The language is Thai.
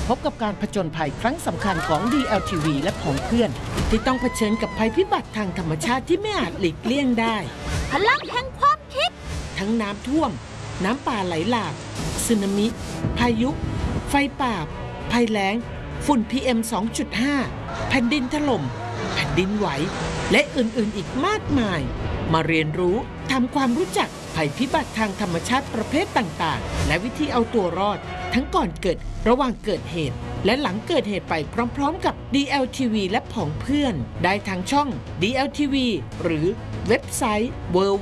บกับการผจญภัยครั้งสำคัญของ DLTV และของเพื่อนที่ต้องเผชิญกับภัยพิบัติทางธรรมชาติที่ไม่อาจหลีกเลี่ยงได้พลังแห่งความคิดทั้งน้ำท่วมน้ำป่าไหลหลากสึนามิพายุไฟป่าภัยแล้งฝุ่น PM 2.5 แผ่นดินถล่มแผ่นดินไหวและอื่นๆอีกมากมายมาเรียนรู้ทำความรู้จักภัยพิบัติทางธรรมชาติประเภทต่างๆและวิธีเอาตัวรอดทั้งก่อนเกิดระหว่างเกิดเหตุและหลังเกิดเหตุไปพร้อมๆกับ DLTV และผองเพื่อนได้ทางช่อง DLTV หรือเว็บไซต์